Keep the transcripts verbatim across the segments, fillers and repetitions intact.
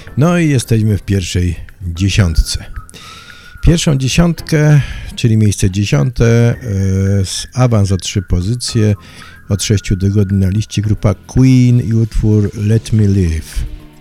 No i jesteśmy w pierwszej dziesiątce. Pierwszą dziesiątkę, czyli miejsce dziesiąte, z awans o trzy pozycje, od sześciu tygodni na liście, grupa Queen i utwór Let Me Live.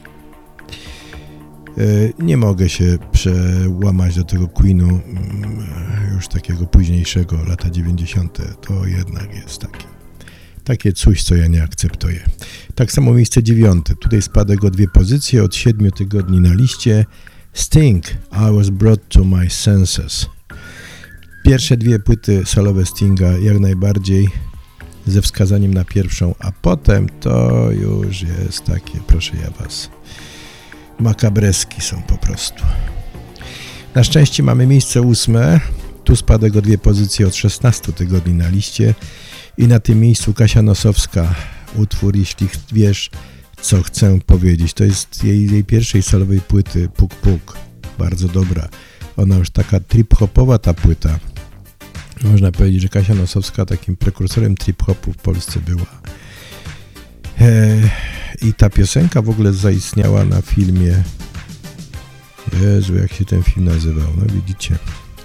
Nie mogę się przełamać do tego Queenu już takiego późniejszego, lata dziewięćdziesiąte. To jednak jest takie, takie coś, co ja nie akceptuję. Tak samo miejsce dziewiąte. Tutaj spadek o dwie pozycje, od siedmiu tygodni na liście. Sting, I Was Brought to My Senses. Pierwsze dwie płyty solowe Stinga jak najbardziej ze wskazaniem na pierwszą, a potem to już jest takie, proszę ja was, makabreski są po prostu. Na szczęście mamy miejsce ósme, tu spadek o dwie pozycje od szesnastu tygodni na liście i na tym miejscu Kasia Nosowska, utwór Jeśli wiesz, co chcę powiedzieć. To jest jej, jej pierwszej solowej płyty Puk Puk, bardzo dobra. Ona już taka trip-hopowa ta płyta. Można powiedzieć, że Kasia Nosowska takim prekursorem trip-hopu w Polsce była. E, I ta piosenka w ogóle zaistniała na filmie. Jezu, jak się ten film nazywał, no widzicie.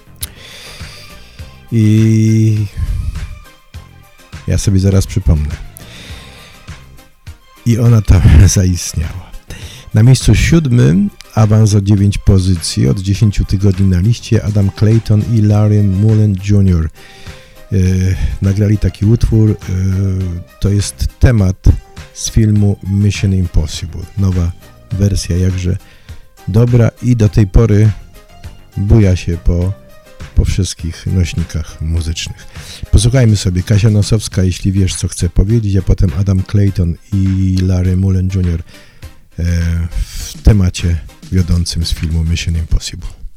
I ja sobie zaraz przypomnę. I ona tam zaistniała. Na miejscu siódmym awans o dziewięć pozycji, od dziesięciu tygodni na liście, Adam Clayton i Larry Mullen junior Yy, nagrali taki utwór, yy, to jest temat z filmu Mission Impossible. Nowa wersja, jakże dobra i do tej pory buja się po, po wszystkich nośnikach muzycznych. Posłuchajmy sobie Kasia Nosowska, Jeśli wiesz, co chcę powiedzieć, a potem Adam Clayton i Larry Mullen junior yy, w temacie wiodącym z filmu Mission Impossible.